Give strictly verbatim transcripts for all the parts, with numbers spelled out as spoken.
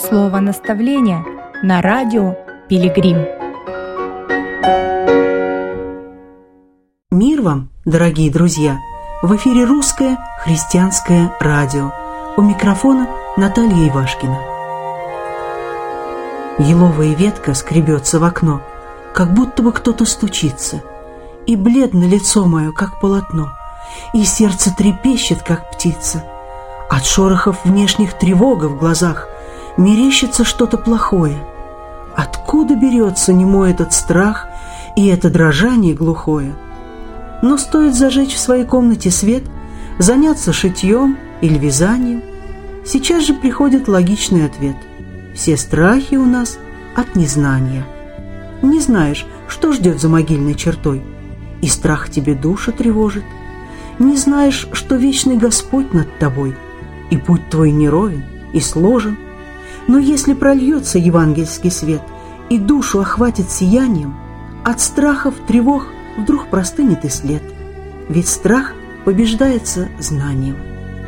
Слово наставления на радио Пилигрим. Мир вам, дорогие друзья! В эфире русское христианское радио. У микрофона Наталья Ивашкина. Еловая ветка скребется в окно, как будто бы кто-то стучится, и бледно лицо мое, как полотно, и сердце трепещет, как птица. От шорохов внешних тревог в глазах мерещится что-то плохое. Откуда берется немой этот страх и это дрожание глухое? Но стоит зажечь в своей комнате свет, заняться шитьем или вязанием, сейчас же приходит логичный ответ. Все страхи у нас от незнания. Не знаешь, что ждет за могильной чертой, и страх тебе душу тревожит. Не знаешь, что вечный Господь над тобой, и путь твой неровен и сложен. Но если прольется евангельский свет и душу охватит сиянием, от страхов, тревог вдруг простынет и след, ведь страх побеждается знанием.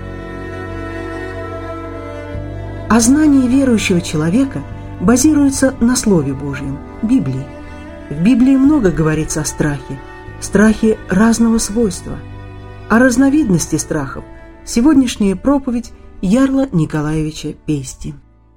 А знание верующего человека базируется на Слове Божьем, Библии. В Библии много говорится о страхе, страхе разного свойства. О разновидности страхов сегодняшняя проповедь Ярла Николаевича Пести.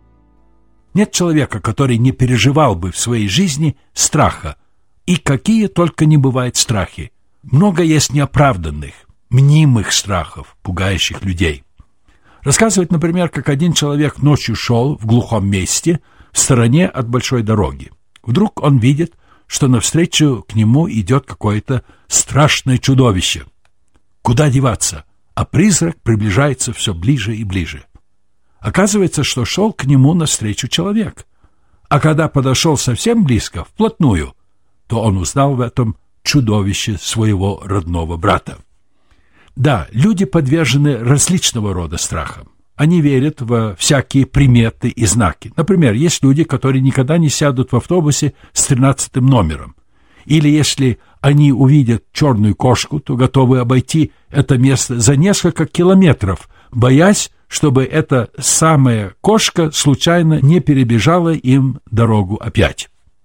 Нет человека, который не переживал бы в своей жизни страха. И какие только не бывают страхи. Много есть неоправданных, мнимых страхов, пугающих людей. Рассказывает, например, как один человек ночью шел в глухом месте в стороне от большой дороги. Вдруг он видит, что навстречу к нему идет какое-то страшное чудовище. Куда деваться? А призрак приближается все ближе и ближе. Оказывается, что шел к нему навстречу человек. А когда подошел совсем близко, вплотную, то он узнал в этом чудовище своего родного брата. Да, люди подвержены различного рода страхам. Они верят во всякие приметы и знаки. Например, есть люди, которые никогда не сядут в автобусе с тринадцатым номером. Или если они увидят черную кошку, то готовы обойти это место за несколько километров, боясь, чтобы эта самая кошка случайно не перебежала им дорогу опять.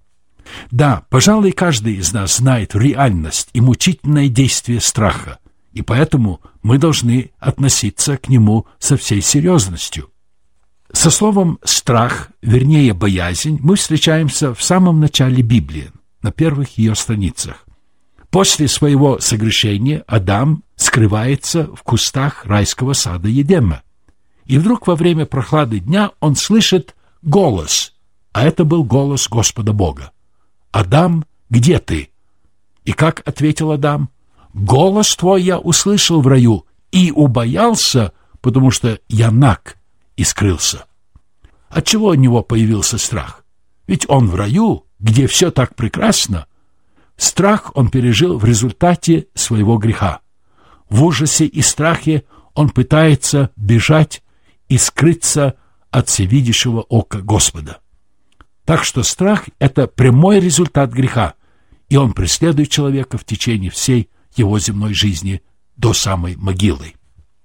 Да, пожалуй, каждый из нас знает реальность и мучительное действие страха, и поэтому мы должны относиться к нему со всей серьезностью. Со словом «страх», вернее «боязнь», мы встречаемся в самом начале Библии, на первых ее страницах. После своего согрешения Адам скрывается в кустах райского сада Едема, и вдруг во время прохлады дня он слышит голос, а это был голос Господа Бога. «Адам, где ты?» И как ответил Адам? «Голос твой я услышал в раю и убоялся, потому что я наг и скрылся». Отчего у него появился страх? Ведь он в раю, где все так прекрасно. Страх он пережил в результате своего греха. В ужасе и страхе он пытается бежать и скрыться от всевидящего ока Господа. Так что страх – это прямой результат греха, и он преследует человека в течение всей его земной жизни до самой могилы.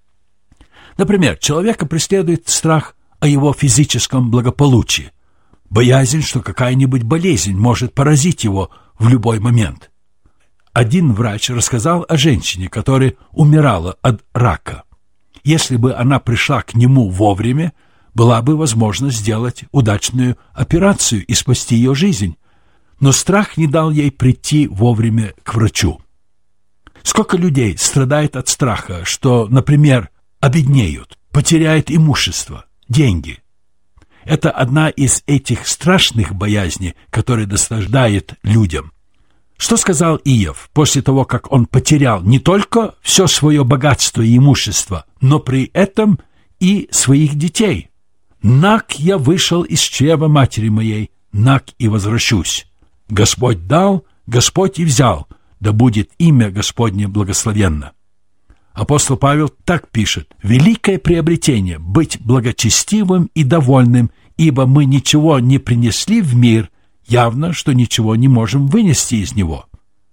Например, человека преследует страх о его физическом благополучии, боязнь, что какая-нибудь болезнь может поразить его в любой момент. Один врач рассказал о женщине, которая умирала от рака. Если бы она пришла к нему вовремя, была бы возможность сделать удачную операцию и спасти ее жизнь. Но страх не дал ей прийти вовремя к врачу. Сколько людей страдает от страха, что, например, обеднеют, потеряют имущество, деньги. Это одна из этих страшных боязней, которая досаждает людям. Что сказал Иов после того, как он потерял не только все свое богатство и имущество, но при этом и своих детей? «Наг я вышел из чрева матери моей, наг и возвращусь. Господь дал, Господь и взял, да будет имя Господне благословенно». Апостол Павел так пишет: «Великое приобретение — быть благочестивым и довольным, ибо мы ничего не принесли в мир, явно, что ничего не можем вынести из него».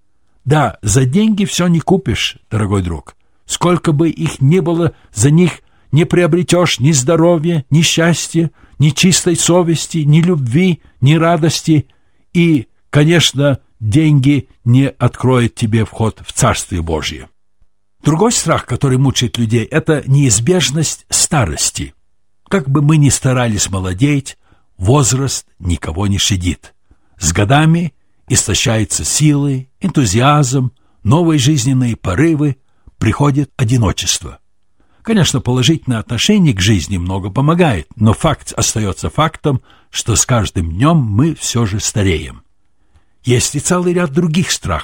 Да, за деньги все не купишь, дорогой друг. Сколько бы их ни было, за них не приобретешь ни здоровья, ни счастья, ни чистой совести, ни любви, ни радости, и, конечно, деньги не откроют тебе вход в Царствие Божье. Другой страх, который мучает людей, это неизбежность старости. Как бы мы ни старались молодеть, возраст никого не щадит. С годами истощаются силы, энтузиазм, новые жизненные порывы, приходит одиночество. Конечно, положительное отношение к жизни много помогает, но факт остается фактом, что с каждым днем мы все же стареем. Есть и целый ряд других страхов.